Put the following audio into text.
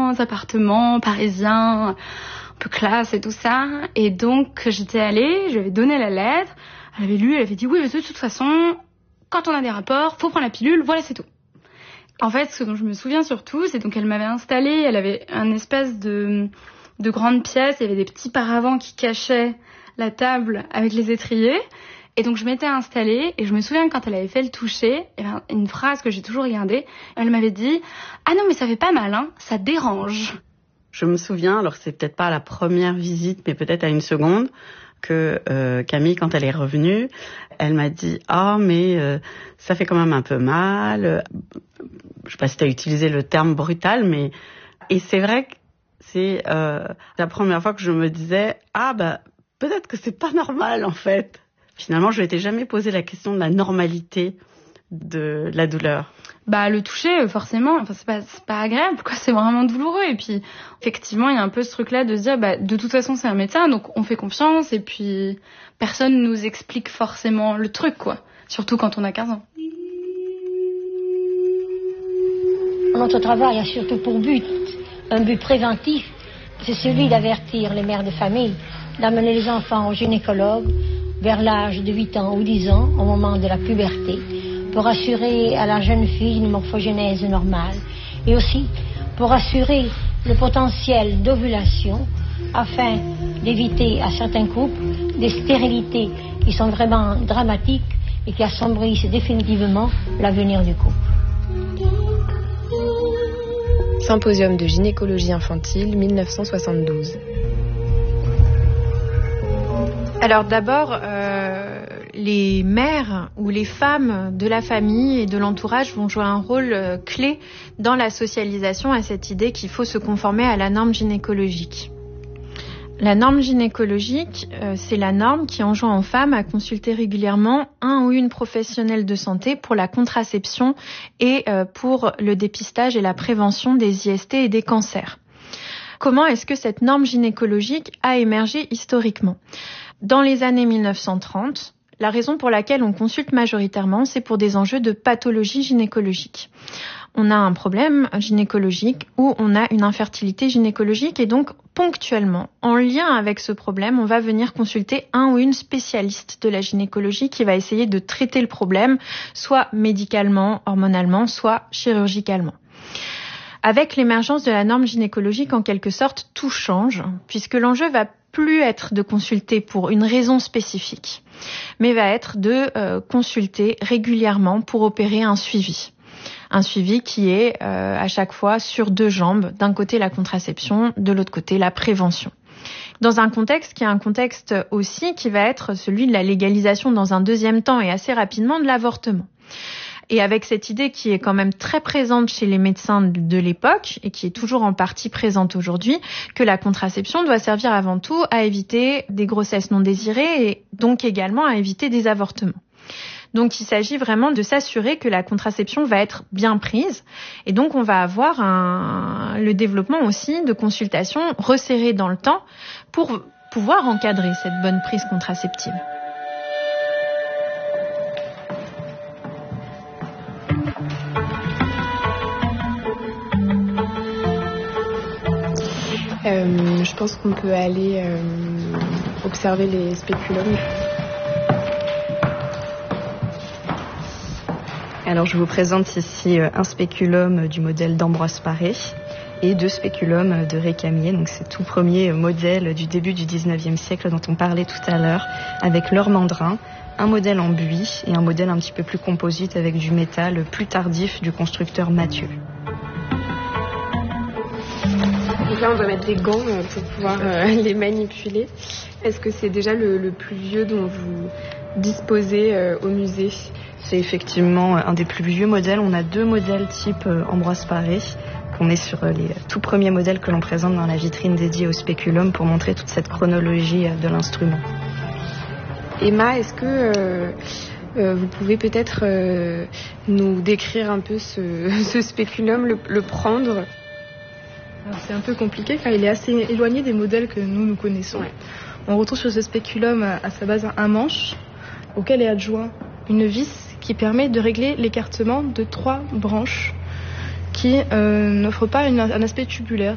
grands appartements parisiens, un peu classe et tout ça. Et donc, j'étais allée, je lui avais donné la lettre. Elle avait lu, elle avait dit oui, mais de toute façon, quand on a des rapports, faut prendre la pilule, voilà, c'est tout. En fait, ce dont je me souviens surtout, c'est donc elle m'avait installée, elle avait un espèce de grande pièce, il y avait des petits paravents qui cachaient la table avec les étriers. Et donc je m'étais installée et je me souviens que quand elle avait fait le toucher, il y avait une phrase que j'ai toujours gardée, elle m'avait dit « Ah non mais ça fait pas mal, hein, ça dérange ». Je me souviens, alors c'est peut-être pas à la première visite, mais peut-être à une seconde, que Camille, quand elle est revenue, elle m'a dit « Ah mais ça fait quand même un peu mal ». Je sais pas si tu as utilisé le terme brutal, mais... Et c'est vrai que c'est la première fois que je me disais « Ah bah peut-être que c'est pas normal en fait ». Finalement, je m'étais jamais posé la question de la normalité de la douleur. Bah le toucher, forcément, enfin c'est pas agréable, quoi. C'est vraiment douloureux. Et puis effectivement, il y a un peu ce truc-là de se dire, bah de toute façon c'est un médecin, donc on fait confiance. Et puis personne nous explique forcément le truc, quoi. Surtout quand on a 15 ans. Notre travail a surtout pour but, un but préventif, c'est celui d'avertir les mères de famille, d'amener les enfants au gynécologue vers l'âge de 8 ans ou 10 ans, au moment de la puberté, pour assurer à la jeune fille une morphogénèse normale et aussi pour assurer le potentiel d'ovulation afin d'éviter à certains couples des stérilités qui sont vraiment dramatiques et qui assombrissent définitivement l'avenir du couple. Symposium de gynécologie infantile 1972. Alors d'abord, les mères ou les femmes de la famille et de l'entourage vont jouer un rôle clé dans la socialisation à cette idée qu'il faut se conformer à la norme gynécologique. La norme gynécologique, c'est la norme qui enjoint aux femmes à consulter régulièrement un ou une professionnelle de santé pour la contraception et pour le dépistage et la prévention des IST et des cancers. Comment est-ce que cette norme gynécologique a émergé historiquement ? Dans les années 1930, la raison pour laquelle on consulte majoritairement, c'est pour des enjeux de pathologie gynécologique. On a un problème gynécologique ou on a une infertilité gynécologique et donc ponctuellement, en lien avec ce problème, on va venir consulter un ou une spécialiste de la gynécologie qui va essayer de traiter le problème, soit médicalement, hormonalement, soit chirurgicalement. Avec l'émergence de la norme gynécologique, en quelque sorte, tout change, puisque l'enjeu va plus être de consulter pour une raison spécifique, mais va être de consulter régulièrement pour opérer un suivi. Un suivi qui est à chaque fois sur deux jambes, d'un côté la contraception, de l'autre côté la prévention. Dans un contexte qui est un contexte aussi qui va être celui de la légalisation dans un deuxième temps et assez rapidement de l'avortement. Et avec cette idée qui est quand même très présente chez les médecins de l'époque et qui est toujours en partie présente aujourd'hui, que la contraception doit servir avant tout à éviter des grossesses non désirées et donc également à éviter des avortements. Donc il s'agit vraiment de s'assurer que la contraception va être bien prise et donc on va avoir le développement aussi de consultations resserrées dans le temps pour pouvoir encadrer cette bonne prise contraceptive. Je pense qu'on peut aller observer les spéculums. Alors je vous présente ici un spéculum du modèle d'Ambroise Paré et deux spéculums de Récamier. Donc c'est tout premier modèle du début du 19e siècle dont on parlait tout à l'heure avec leur mandrin, un modèle en buis et un modèle un petit peu plus composite avec du métal plus tardif du constructeur Mathieu. Donc là, on va mettre des gants pour pouvoir les manipuler. Est-ce que c'est déjà le plus vieux dont vous disposez au musée ? C'est effectivement un des plus vieux modèles. On a deux modèles type Ambroise Paré. On est sur les tout premiers modèles que l'on présente dans la vitrine dédiée au spéculum pour montrer toute cette chronologie de l'instrument. Emma, est-ce que vous pouvez peut-être nous décrire un peu ce spéculum, le prendre ? Alors, c'est un peu compliqué car il est assez éloigné des modèles que nous connaissons. Ouais. On retrouve sur ce spéculum à sa base un manche auquel est adjoint une vis qui permet de régler l'écartement de 3 branches qui n'offrent pas un aspect tubulaire.